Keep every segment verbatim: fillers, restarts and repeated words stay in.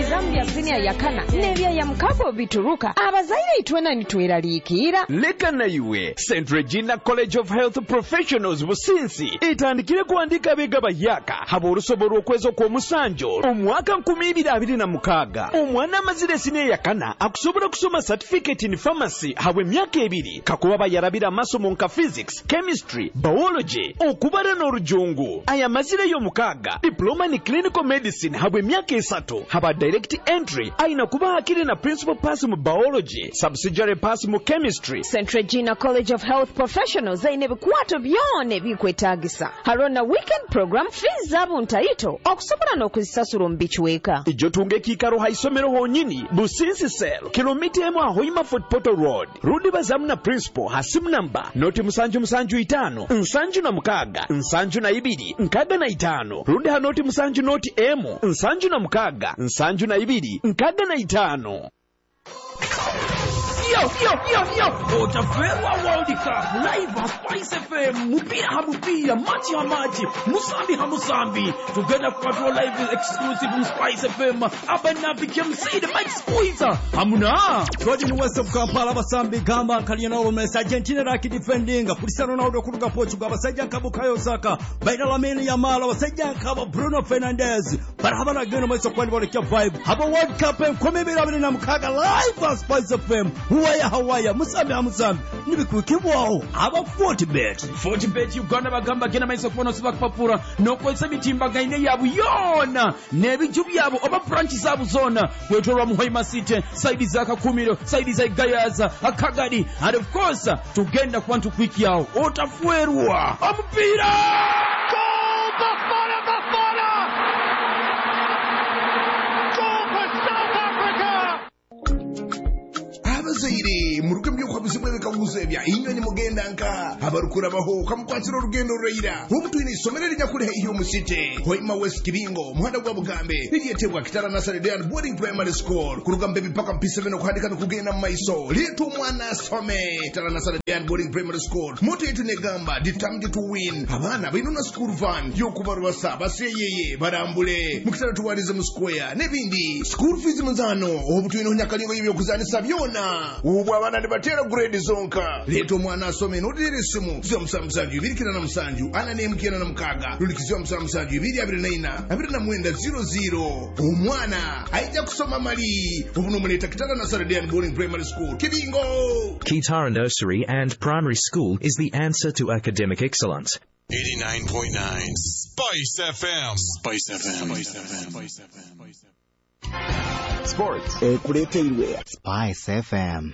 Zambia senior yakana nebya ya mkago bituruka abazaire itwena nitweraliikira leka na iwe Saint Regina College of Health Professionals Businsi itandikire kuandika bega bayaka habo rusoboro kwezo kwa musanjo omwaka nkumi ibiri abiri na mukaga omwana amazire senior yakana akusobora kusoma certificate in pharmacy habwe myaka ebiri kakuba bayarabira masomo nka physics, chemistry, biology okubara n'orujungu aya mazire yo mukaga diploma in clinical medicine habwe myaka esatu haba direct entry aina kuba hakiri na principal pass mu biology subsidiary pass mu chemistry. Saint Regina College of Health Professionals aine bikwato byone bikwetagisa harona weekend program fees zabo ntaito okusobola n'okuzisasula mu bichweka ijo tunge kikaro haisomero honyini Businsi Cell kilomita emu ahoima Fort Portal Road rudi bazamu na principal hasimu namba noti musanju musanju itano nsanju na mukaga nsanju na ibiri nkaga na itano rudi hanoti musanju noti emu nsanju na mukaga nsanju na ibiri nkaga na itano. Yo, yo, yo, yo! Otaferwa World Cup live at Spice F M. Mupira ha mupira, machi ha machi, musambi ha musambi. Together for live exclusive on Spice F M. Abana became see the Mike Squeezer. Hamuna. Roger West of Kampala basambi gamba kalina olomesa Argentina raki defending. Cristiano Ronaldo kuruga Portugal basajja nkabo Kayo Saka. Baina Lamine Yamal basajja nkabo Bruno Fernandes. Barabara geno mweso kwani bolekya vibe. Haba World Cup nkumi ibiri abiri na mukaga live at Spice F M. Huwaya Hawaii musambi amusambi nibikukibwaho aba forty bet forty bet Uganda bagamba gena maiso kubono sibakupapura nokozesa bitimba gaine yabu yona nebiju byabo oba branch zabu zona wetorwa muhoima city side za kakumiro side za gayaza akagadi and of course tugenda kwantu quick yao otafuerwa amupira goal bafana bafana goal for South Africa. Zaire muruke mbyuko bizimwe bikaguze bya inyoni mugenda nka abarukura baho kamukwatira urugendo rurayira umutwini isomere rijya iyo musite Hoima West Kibingo muhanda gwa Bugambe niriyetebwa Kitara Nasari Dean Boarding Primary School kurugambe bipaka mpise bino kuhandika no kugenda maiso litu mwana some Kitara Nasari Dean Boarding Primary School moto yetu negamba determined to win abana binuna school van yo kubarwasa baseyeye barambule mukitara tuwarize mu square nebindi school fees muzano obutwino nyakalingo yibyo kuzanisa byona ubu abana ndibatera grade zonka leto mwana asome nodire simu zyo msamsanju birikina na msanju ana nemkina na mkaga rulikizyo msamsanju ibiri abiri na ina abiri na mwenda zero zero umwana aija kusoma mali ubuno muleta Kitara Nasari Dean Boarding Primary School Kibingo. Kitara Nursery and Primary School is the answer to academic excellence. eighty-nine point nine Spice F M. Spice F M. Spice F M. Spice F M. Sports. E kulete iwe Spice F M.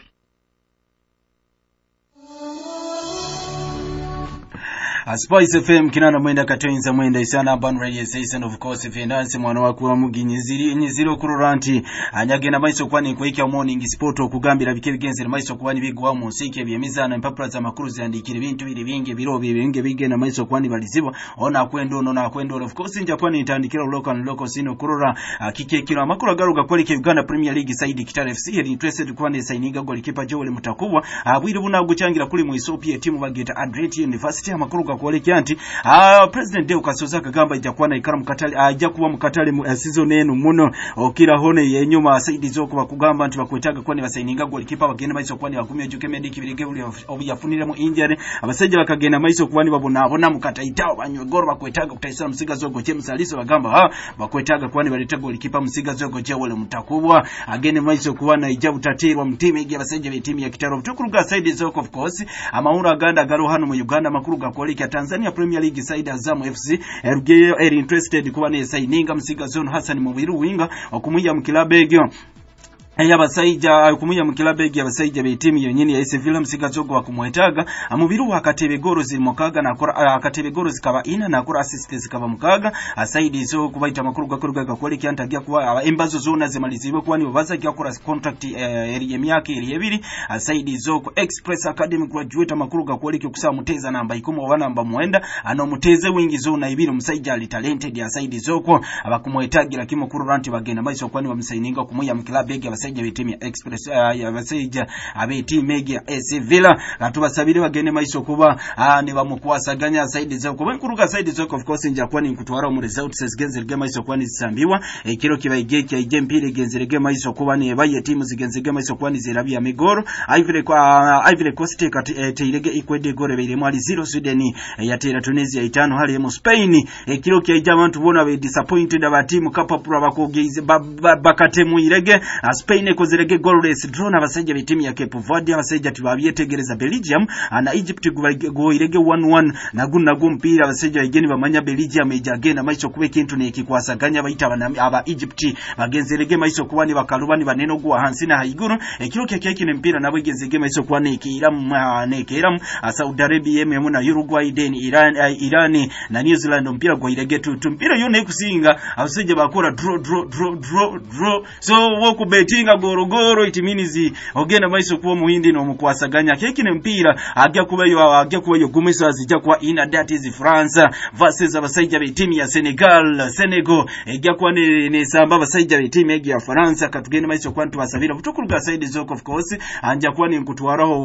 A Spice F M kinana mwenda katenza mwenda isana ban radio station of course finance mwana wako wa muginyiziri nyiziro kururanti anyagena maiso kwani kwika morning sport okugambira bike bigenze maiso kwani bigwa mu nsike byemizana impapura za makuru zandikira ibintu biri binge biro binge bigena maiso kwani balizibwa ona kwendo no na kwendo of course nja kwani itandikira local local sino kurura kike kilo makuru garuga kwali ke Uganda Premier League side Kitara F C yari interested kwani sainiga goalkeeper Joel Mutakubwa abwire buna guchangira kuli mu Ethiopia timu bageta Adriatic University amakuru kwa Kianti ah President Deo Kasoza kagamba ijakuwa na ikara mukatali ajakuwa mukatali mu uh, season enu muno okira hone yenyuma saidi zoko bakugamba nti bakwetaga kwani basaininga goalkeeper bagenda maiso kwani bakumye juke mediki birege buli obuyafunire mu injury abasajja bakagenda maiso kwani babona abona mukata itao banywe goro bakwetaga kutaisa musiga zogo che musaliso bagamba ha bakwetaga kwani baleta goalkeeper musiga zogo che wale Mutakubwa agene maiso kuwana ijabu tatirwa mtime igi abasajja be timu ya Kitaro tukuruga saidi zoko of course amaura aganda garo hano mu Uganda makuru gakolika Tanzania Premier League side Azam F C Ergeyo eri interested kuba ne signinga msiga zone Hassan Mubiru winga okumuya mu kilabu egyo Aya basaija kumuya mu kilabu egyo abasaija be timu yenyini ya A S Villa msiga zogo wakumwetaga amubiru wakatebe goro ziri mukaga na akora akatebe goro zikaba ina na akora assist zikaba mukaga asaidi zo kubaita makuru gakuruga gakole kyantagia kuba embazo zona zimalizibwe kwani babaza gyakora contract eri emyaka eri ebiri asaidi zo ku Express Academy graduate makuru gakole kyokusa muteza namba ikomo wana namba mwenda ano muteze wingi zona ibiri musaija ali talented asaidi zo ko abakumwetagira kimo kuru ranti bagenda maiso kwani bamsaininga kumuya mu kilabu egyo abasajja b'ettiimu ya Express uh, abasajja ab'ettiimu ya A C Villa katubasabire bagende maiso kuba uh, ne bamukwasaganya side zo kuba nkuruka side zo of course nja kwani nkutwara mu result zigenze rege maiso kwani zisambiwa ekiro kibaigeke ije mpire genze rege maiso kuba ne baye timu zigenze rege maiso kwani zirabya migoro Ivory kwa uh, Ivory Coast kati eh, teirege ikwede gore beire mwali zero Sweden eh, yatera Tunisia itano hali mu Spain ekiro eh, kya abantu bona be disappointed aba timu kapapura bakogeize bakatemu irege uh, Spain ekozerege goalless draw na basajja be timu ya Cape Verde abasajja tibabyetegereza Belgium na Egypt go irege one one na gunna gumpira abasajja igeni bamanya Belgium ejagenda maiso kuba kintu ne kikwasaganya bayita aba Egypt bagenzerege maiso kuba ni bakalubani baneno gwa hansi na haiguru ekiro kya kya kine mpira nabo igenzege maiso kuba ne kiram ne kiram Saudi Arabia yemu na Uruguay den Iran uh, Iran na New Zealand mpira go irege tu mpira yo ne kusinga abasajja bakora draw draw draw draw draw so woku betinga gorogoro it means ogenda maiso kuba muhindi no mukwasaganya kekine mpira agya kuba yo agya kuba yo gumisa azija kwa ina that is France versus abasajja be timu ya Senegal Senegal egya kwa ne, ne samba abasajja be timu ya France katugenda maiso kwa ntubasabira butukuruga side zoko of course anja kwa ne nkutwaraho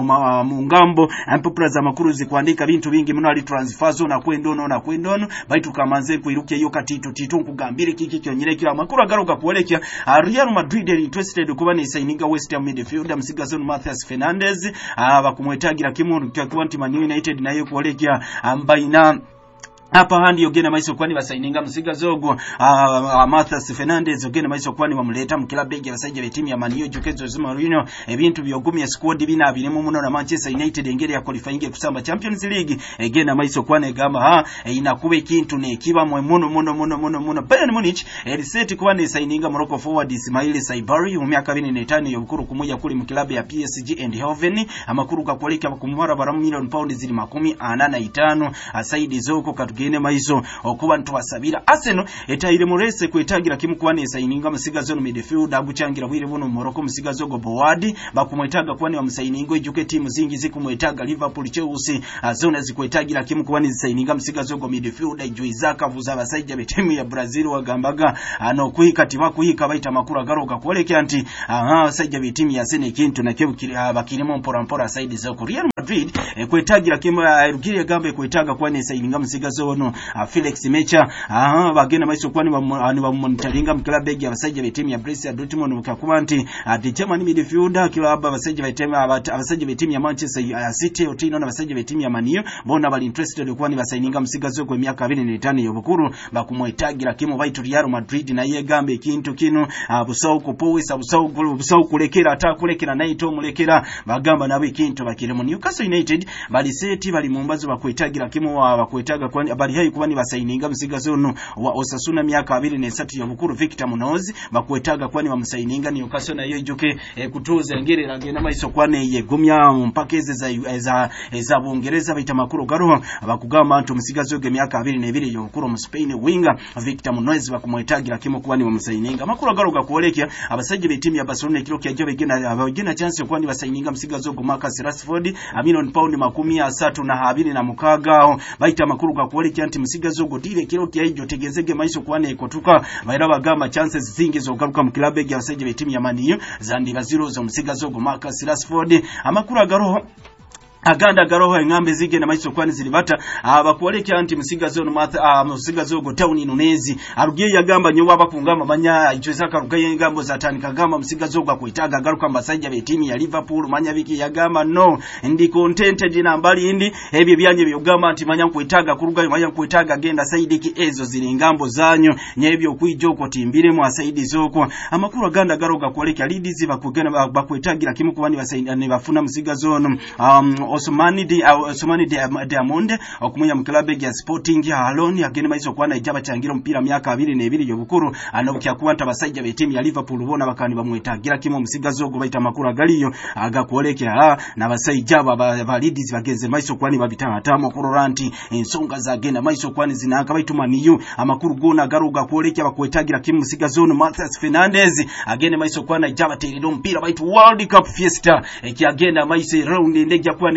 mu ngambo ampopra za makuru zikwandika bintu bingi muno ali transfer zone na kwendono na kwendono baitu kamanze kuiruke yo katito tito nkugambire kiki kyonyere kila makuru agaruka kuolekya Real Madrid interested kuba ne signinga West Ham midfielder Msigazon Matthias Fernandes abakumwetagira kimu kwa Man United nayo kuolekya ambaina hapa handi yogena maiso kwani basaininga Msigazogo uh, Matthias Fernandes yogena maiso kwani bamuleta mu club ya basajja be timu ya Man U Jukezo Zmarino ebintu byogumye squad bina abirimo muno na Manchester United engere ya qualifying kusamba Champions League egena maiso kwani gamba ha e, inakube kintu ne kiba mwe muno muno muno muno muno Bayern Munich eliseti kwani saininga Morocco forward Ismail Saibari mu myaka abiri na etaano yobukuru kumuya kuli mu club ya P S G Eindhoven amakuru gakoleka bakumwara baramu million pound zili makumi ana na itaano asaidi zoko gene maiso okuba ntubasabira Arsenal etayire mu race kwetagira kimukwane sayininga Msigazone midfield aguchangira bwire buno Morocco Msigazogo Boadi bakumwetaga kwani bamusayininga ijuke timu zingi zikumwetaga Liverpool Chelsea azona zikwetagira kimukwane sayininga Msigazogo midfield ijuizaka vuza abasajja be timu ya Brazil wagambaga ano kuhika tiba kuhika baita makuru garoga kwoleke anti aha abasajja be timu ya Arsenal kintu na kebukiri bakirimo mpora mpora side za Real Madrid kwetagira kimu rugire gambe kwetaga kwani sayininga Msigazogo no uh, Felix Mecha aha bagena maiso kwani bamonitaringa mklabe ya basajja be timu ya Borussia Dortmund mukakubanti the German midfielder kila aba basajja be timu abasajja be timu ya Manchester uh, City otino na basajja be timu ya Man U bona bali interested kwani basaininga Msigazogo kwa miaka abiri na etaano yobukuru bakumwetagira kimu baitu Real Madrid na ye gambe kintu kino uh, busau kupowesa busau busau kulekera ata kulekera naito mulekera bagamba nabe kintu bakiremo Newcastle United bali seti bali mumbazo bakwetagira kimu wa bakwetaga kwani bali hayi kubani basaininga Msigazono wa Osasuna miaka abiri na esatu yobukuru Victor Munoz bakwetaga kwani bamusaininga Newcastle na yo ijuke e, kutuza ngere ragena maiso kwane yegumya mpakeze za za za Bungereza bita makuru garoho bakugamba antu Msigazoge miaka abiri na ibiri yobukuru mu Spain winger Victor Munoz bakumwetagira kimo kwani bamusaininga makuru garoga kuolekya abasajja be timu ya Barcelona kilo kya jobe gena abagena chance kwani basaininga Msigazogo Marcus Rashford a million pound makumi asatu na habiri na mukagao baita makuru ga kuolekya anti Msigazogo dire kilo kya hijo tegezege maiso kwane ikotuka maira bagamba chances zingi zo garuka mu club ya basajja be timu ya Man U zandi baziro zo Msigazogo Marcus Rashford amakuru garoho aganda garoho ngambe zige na maiso kwani zilibata abakuoleke anti Msigazono matha Msigazogo town inonezi arugiye yagamba nyo abakungamba manya ichwezaka rugaye ngambo za tani kagamba Msigazogo akuitaga garuka mbasajja be timu ya Liverpool manya biki yagamba no ndi contented na mbali indi ebye byanye byogamba anti manya kuitaga kurugaye manya kuitaga genda saidiki ezo zili ngambo zanyo nyebyo kwijoko timbire mu asaidi zoko amakuru aganda garoga kuoleke Leeds bakugena bakuitagira kimu kubani basaidane bafuna Msigazono um, Osmani di Osmani di Diamond okumunya mklabe ya Sporting ya Aloni agene maiso kwana ijaba changiro mpira miaka abiri na ibiri yobukuru anobukya kuwanta basajja be timu ya Liverpool bona bakani bamwetagira kimo Msigazogo baita makuru galiyo agakuolekera na basajja ba Leeds bageze maiso kwani babitana tamo kuroranti ensonga za agenda maiso kwani zinaka baitu maniyu amakuru gona garuga kuolekya bakwetagira kimo Msigazono Matthias Fernandes agene maiso kwana ijaba teriro mpira baitu World Cup Fiesta ekiagenda maiso round ndege kwana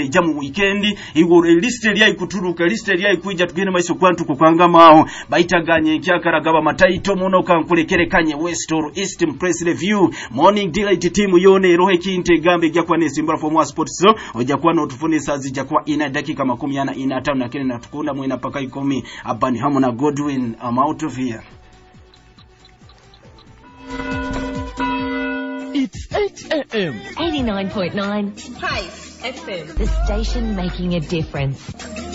ija mu weekend iwo list eri kuturuka list eri kuija tugende maiso kwantu kukwangamaho baitaganye nkyakaraga mataito muno kankulekere kanye west or east press review morning delight team yone rohe kinte gambe gya kwa nesimbara for more sports so oja kwa no tufune sazi ja kwa ina dakika makumi ana ina tano na kile na tukunda mwena paka ikomi abani hamu na Godwin. I'm out of here. It's eight a.m. eighty-nine point nine Spice F M. The station making a difference.